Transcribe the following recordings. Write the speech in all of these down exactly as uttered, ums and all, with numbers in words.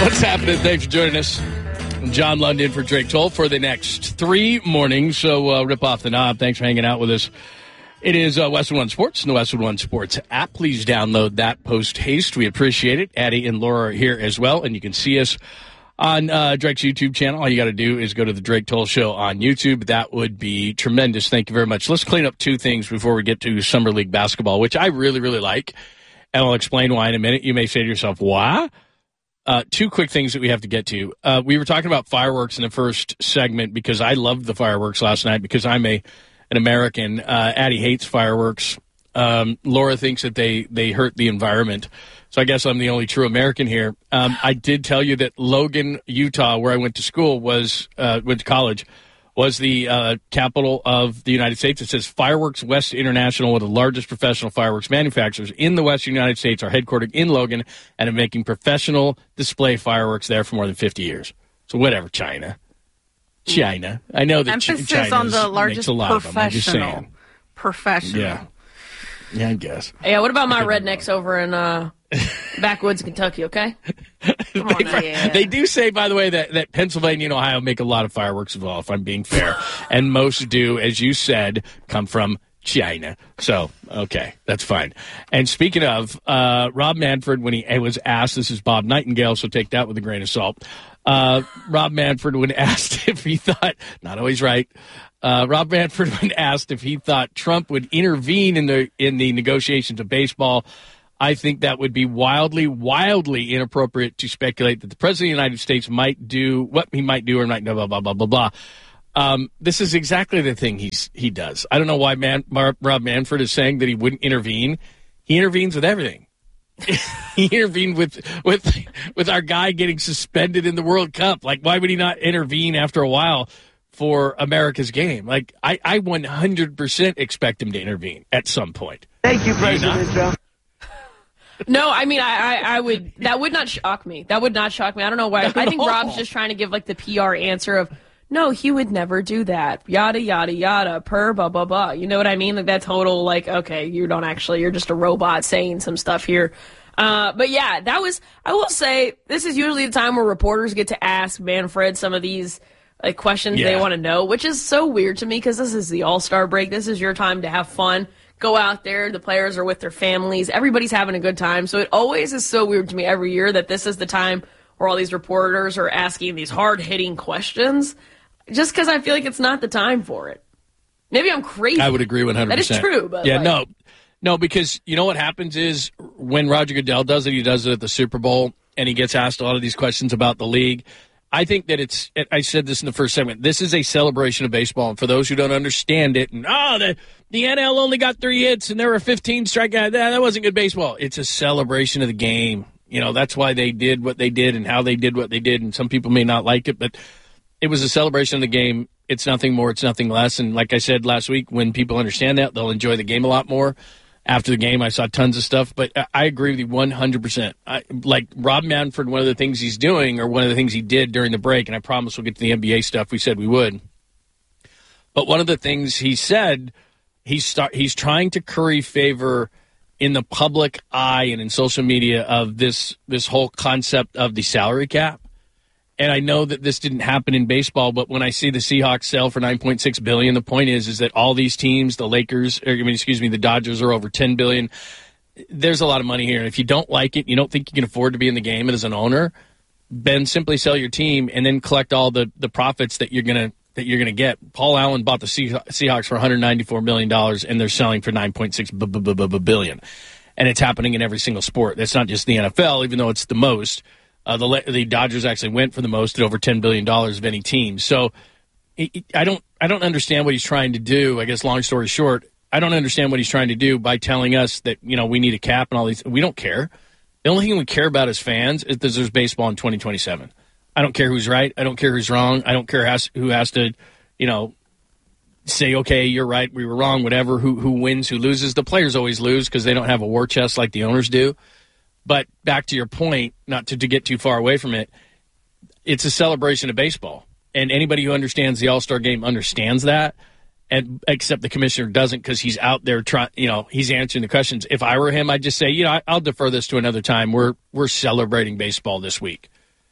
What's happening? Thanks for joining us. John London for Drake Toll for the next three mornings. So uh, rip off the knob. Thanks for hanging out with us. It is uh, Westwood One Sports and the Westwood One Sports app. Please download that post haste. We appreciate it. Addie and Laura are here as well, and you can see us on uh, Drake's YouTube channel. All you got to do is go to the Drake Toll Show on YouTube. That would be tremendous. Thank you very much. Let's clean up two things before we get to Summer League basketball, which I really, really like, and I'll explain why in a minute. You may say to yourself, why? Uh, two quick things that we have to get to. Uh, we were talking about fireworks in the first segment because I loved the fireworks last night because I'm a an American. Uh, Addie hates fireworks. Um, Laura thinks that they, they hurt the environment. So I guess I'm the only true American here. Um, I did tell you that Logan, Utah, where I went to school, was uh, went to college, was the uh, capital of the United States. It says Fireworks West International, one of the largest professional fireworks manufacturers in the Western United States, are headquartered in Logan and are making professional display fireworks there for more than fifty years. So whatever, China. China. I know that Emphasis China on the largest makes a lot professional. of them. I'm just saying. Professional. Yeah. Yeah, I guess. Yeah, what about my rednecks over in uh, backwoods Kentucky, okay? Come on they, now. Yeah. they do say, by the way, that, that Pennsylvania and Ohio make a lot of fireworks as well, if I'm being fair. And most do, as you said, come from China. So, okay, that's fine. And speaking of, uh, Rob Manfred, when he was asked, this is Bob Nightingale, so take that with a grain of salt. Uh, Rob Manfred, when asked if he thought, not always right, Uh, Rob Manfred, when asked if he thought Trump would intervene in the in the negotiations of baseball, I think that would be wildly, wildly inappropriate to speculate that the President of the United States might do what he might do or might do, blah, blah, blah, blah, blah. Um, this is exactly the thing he's he does. I don't know why Man, Mar, Rob Manfred is saying that he wouldn't intervene. He intervenes with everything. He intervened with with with our guy getting suspended in the World Cup. Like, why would he not intervene after a while for America's game? Like, I, I one hundred percent expect him to intervene at some point. Thank you, President Trump. No, I mean, I, I, I would, that would not shock me. That would not shock me. I don't know why. I think Rob's just trying to give, like, the P R answer of, no, he would never do that. Yada, yada, yada, per, blah, blah, blah. You know what I mean? Like, that total, like, okay, you don't actually, you're just a robot saying some stuff here. Uh, but yeah, that was, I will say, this is usually the time where reporters get to ask Manfred some of these like questions yeah. they want to know, which is so weird to me because this is the All-Star break. This is your time to have fun. Go out there. The players are with their families. Everybody's having a good time. So it always is so weird to me every year that this is the time where all these reporters are asking these hard-hitting questions just because I feel like it's not the time for it. Maybe I'm crazy. I would agree one hundred percent. That is true. But yeah, like, no. No, because you know what happens is when Roger Goodell does it, he does it at the Super Bowl, and he gets asked a lot of these questions about the league. I think that it's, I said this in the first segment, this is a celebration of baseball. And for those who don't understand it, and oh, the, the N L only got three hits and there were fifteen strikeouts, that, that wasn't good baseball. It's a celebration of the game. You know, that's why they did what they did and how they did what they did. And some people may not like it, but it was a celebration of the game. It's nothing more, it's nothing less. And like I said last week, when people understand that, they'll enjoy the game a lot more. After the game, I saw tons of stuff, but I agree with you one hundred percent. I, like Rob Manfred, one of the things he's doing, or one of the things he did during the break, and I promise we'll get to the N B A stuff we said we would, but one of the things he said, he's, start, he's trying to curry favor in the public eye and in social media of this this whole concept of the salary cap. And I know that this didn't happen in baseball, but when I see the Seahawks sell for nine point six billion dollars, the point is is that all these teams, the Lakers, or, I mean, excuse me, the Dodgers are over ten billion dollars. There's a lot of money here. And if you don't like it, you don't think you can afford to be in the game as an owner, then simply sell your team and then collect all the, the profits that you're going to that you're going to get. Paul Allen bought the Seahawks for one hundred ninety-four million dollars, and they're selling for nine point six billion dollars. And it's happening in every single sport. That's not just the N F L, even though it's the most. Uh, the the Dodgers actually went for the most at over ten billion dollars of any team. So it, it, I don't I don't understand what he's trying to do. I guess long story short, I don't understand what he's trying to do by telling us that, you know, we need a cap and all these. We don't care. The only thing we care about as fans is that there's baseball in twenty twenty-seven. I don't care who's right. I don't care who's wrong. I don't care has, who has to, you know, say, okay, you're right, we were wrong, whatever. Who who wins, who loses. The players always lose because they don't have a war chest like the owners do. But back to your point, not to, to get too far away from it, it's a celebration of baseball. And anybody who understands the All-Star game understands that, and except the commissioner doesn't because he's out there trying, you know, he's answering the questions. If I were him, I'd just say, you know, I, I'll defer this to another time. We're we're celebrating baseball this week.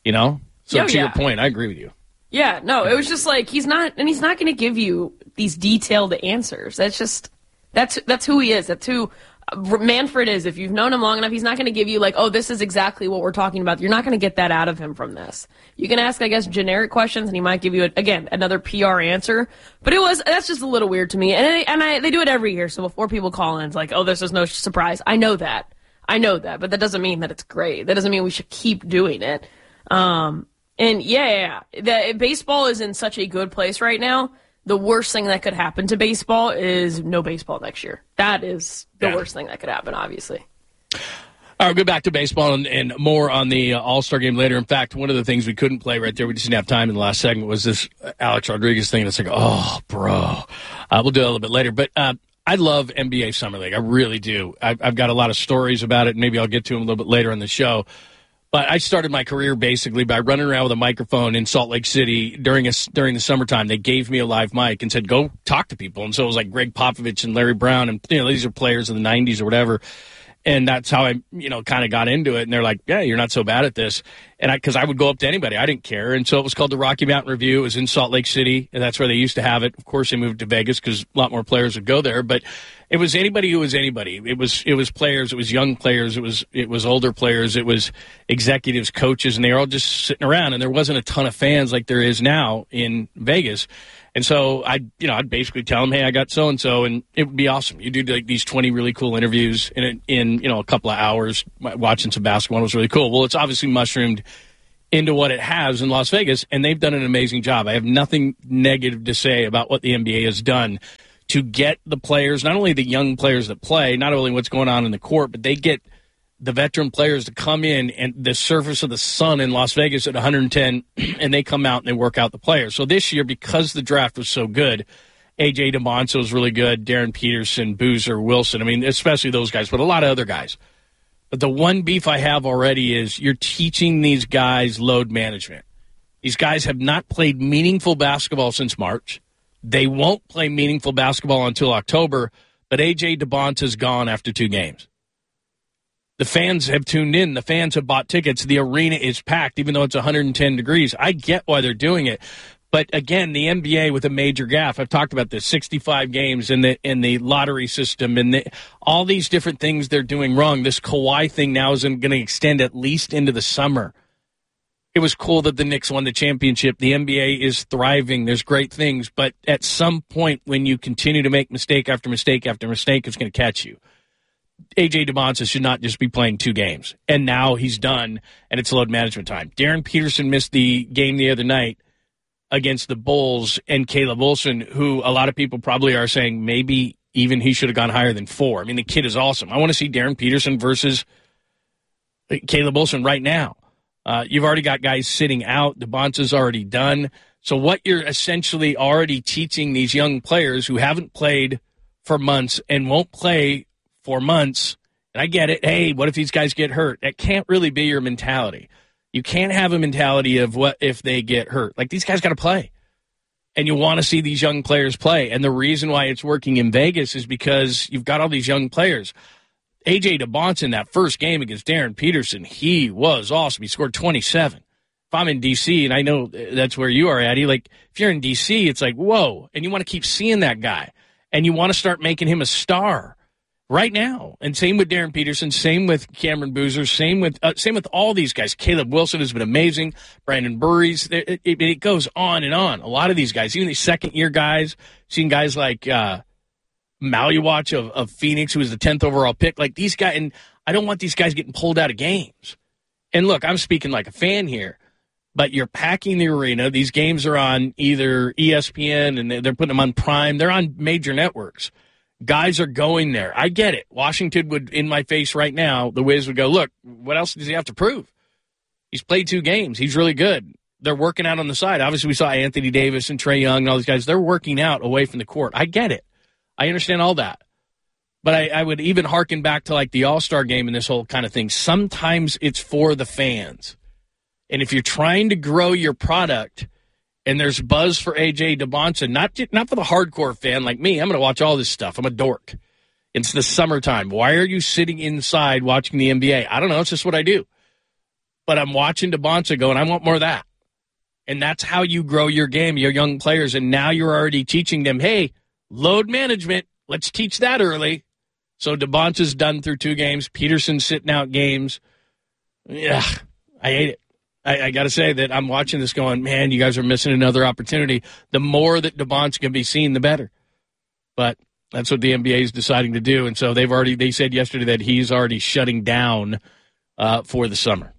You know? So oh, to yeah. your point, I agree with you. Yeah, no, it was just like he's not, and he's not going to give you these detailed answers. That's just that's that's who he is. That's who Manfred is. If you've known him long enough, he's not going to give you like, oh, this is exactly what we're talking about. You're not going to get that out of him from this. You can ask, I guess, generic questions, and he might give you again another P R answer. But it was that's just a little weird to me, and I, and I, they do it every year. So before people call in, it's like, oh, this is no surprise. I know that, I know that, but that doesn't mean that it's great. That doesn't mean we should keep doing it. Um, And yeah, yeah, yeah. The, baseball is in such a good place right now. The worst thing that could happen to baseball is no baseball next year. That is the yeah. worst thing that could happen, obviously. All right, we'll go back to baseball and, and more on the uh, All-Star game later. In fact, one of the things we couldn't play right there, we just didn't have time in the last segment, was this Alex Rodriguez thing. It's like, oh, bro. Uh, we'll do it a little bit later. But uh, I love N B A Summer League. I really do. I've, I've got a lot of stories about it. Maybe I'll get to them a little bit later on the show. But I started my career basically by running around with a microphone in Salt Lake City during a, during the summertime. They gave me a live mic and said, go talk to people. And so it was like Greg Popovich and Larry Brown, and you know, these are players of the nineties or whatever. And that's how I, you know, kind of got into it. And they're like, yeah, you're not so bad at this. And I, because I would go up to anybody. I didn't care. And so it was called the Rocky Mountain Review. It was in Salt Lake City, and that's where they used to have it. Of course, they moved to Vegas because a lot more players would go there. But it was anybody who was anybody. It was it was players. It was young players. It was it was older players. It was executives, coaches, and they were all just sitting around. And there wasn't a ton of fans like there is now in Vegas. And so I, you know, I'd basically tell them, hey, I got so and so, and it would be awesome. You do like these twenty really cool interviews in in you know a couple of hours watching some basketball. It was really cool. Well, it's obviously mushroomed into what it has in Las Vegas, and they've done an amazing job. I have nothing negative to say about what the N B A has done to get the players, not only the young players that play, not only what's going on in the court, but they get the veteran players to come in and the surface of the sun in Las Vegas at one hundred ten, and they come out and they work out the players. So this year, because the draft was so good, A J DeMonso was really good, Darren Peterson, Boozer, Wilson, I mean, especially those guys, but a lot of other guys. But the one beef I have already is you're teaching these guys load management. These guys have not played meaningful basketball since March. They won't play meaningful basketball until October, but A J DeMonso's gone after two games. The fans have tuned in. The fans have bought tickets. The arena is packed, even though it's one hundred ten degrees. I get why they're doing it. But, again, the N B A with a major gaffe. I've talked about this, sixty-five games in the in the lottery system and the, all these different things they're doing wrong. This Kawhi thing now is going to extend at least into the summer. It was cool that the Knicks won the championship. The N B A is thriving. There's great things. But at some point, when you continue to make mistake after mistake after mistake, it's going to catch you. A J DeMonso should not just be playing two games. And now he's done, and it's load management time. Darren Peterson missed the game the other night against the Bulls, and Caleb Wilson, who a lot of people probably are saying maybe even he should have gone higher than four. I mean, the kid is awesome. I want to see Darren Peterson versus Caleb Wilson right now. Uh, you've already got guys sitting out. DeMonso's already done. So what you're essentially already teaching these young players who haven't played for months and won't play for months, and I get it, hey, what if these guys get hurt? That can't really be your mentality. You can't have a mentality of what if they get hurt. Like, these guys got to play. And you want to see these young players play. And the reason why it's working in Vegas is because you've got all these young players. A J DeMonso in that first game against Darren Peterson, he was awesome. He scored twenty-seven. If I'm in D C, and I know that's where you are, Addie, like, if you're in D C, it's like, whoa. And you want to keep seeing that guy. And you want to start making him a star right now. And same with Darren Peterson, same with Cameron Boozer, same with uh, same with all these guys. Caleb Wilson has been amazing. Brandon Burries, it, it, it goes on and on. A lot of these guys, even these second-year guys, seeing guys like uh, Maluach of, of Phoenix, who was the tenth overall pick, like these guys, and I don't want these guys getting pulled out of games. And look, I'm speaking like a fan here, but you're packing the arena. These games are on either E S P N, and they're putting them on Prime. They're on major networks. Guys are going there. I get it. Washington would, in my face right now, the Wiz would go, look, what else does he have to prove? He's played two games. He's really good. They're working out on the side. Obviously, we saw Anthony Davis and Trae Young and all these guys. They're working out away from the court. I get it. I understand all that. But I, I would even hearken back to, like, the All-Star game and this whole kind of thing. Sometimes it's for the fans. And if you're trying to grow your product and there's buzz for A J DeMonso, not, not for the hardcore fan like me. I'm going to watch all this stuff. I'm a dork. It's the summertime. Why are you sitting inside watching the N B A? I don't know. It's just what I do. but I'm watching DeBonsa going, I want more of that. And that's how you grow your game, your young players. And now you're already teaching them, hey, load management, let's teach that early. So DeBonsa's done through two games. Peterson's sitting out games. Yeah, I hate it. I, I got to say that I'm watching this going, man, you guys are missing another opportunity. The more that DeBonsa can be seen, the better. But that's what the N B A is deciding to do. And so they've already, they said yesterday that he's already shutting down uh, for the summer.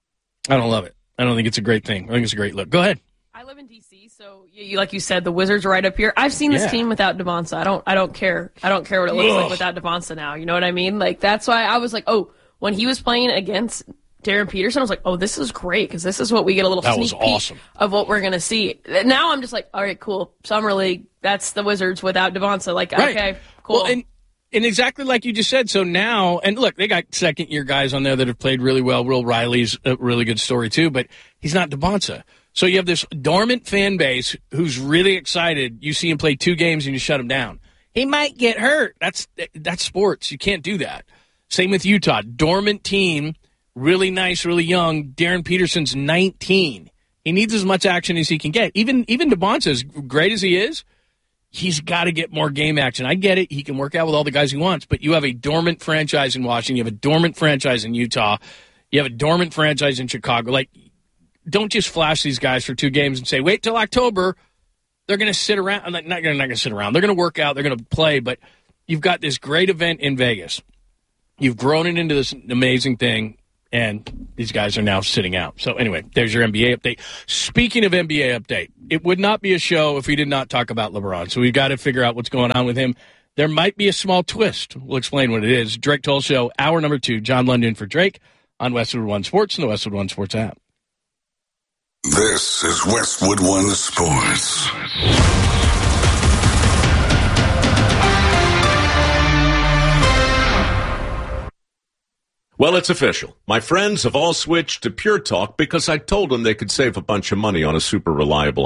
I don't love it. I don't think it's a great thing. I think it's a great look. Go ahead. I live in D C, so you, like you said, the Wizards are right up here. I've seen this Yeah. team without DeBonsa. I don't, I don't care. I don't care what it looks Ugh. like without DeBonsa now. You know what I mean? Like, that's why I was like, oh, when he was playing against Darren Peterson, I was like, oh, this is great, because this is what we get a little That sneak was awesome. peek of what we're going to see. Now I'm just like, all right, cool. Summer League, that's the Wizards without DeBonsa. Like, Right. okay, cool. Well, and, and exactly like you just said. So now, and look, they got second-year guys on there that have played really well. Will Riley's a really good story, too, but he's not DeBonsa. So you have this dormant fan base who's really excited. You see him play two games and you shut him down. He might get hurt. That's that's sports. You can't do that. Same with Utah. Dormant team, really nice, really young. Darren Peterson's nineteen. He needs as much action as he can get. Even even DeBonsa, as great as he is, he's got to get more game action. I get it. He can work out with all the guys he wants, but you have a dormant franchise in Washington. You have a dormant franchise in Utah. You have a dormant franchise in Chicago. Like, don't just flash these guys for two games and say, wait till October. They're going to sit around. I'm not, not going to sit around. They're going to work out. They're going to play, but you've got this great event in Vegas. You've grown it into this amazing thing, and these guys are now sitting out. So anyway, there's your N B A update. Speaking of N B A update, it would not be a show if we did not talk about LeBron. So we've got to figure out what's going on with him. There might be a small twist. We'll explain what it is. Drake Toll Show, hour number two. John London for Drake on Westwood One Sports and the Westwood One Sports app. This is Westwood One Sports. Well, it's official. My friends have all switched to Pure Talk because I told them they could save a bunch of money on a super reliable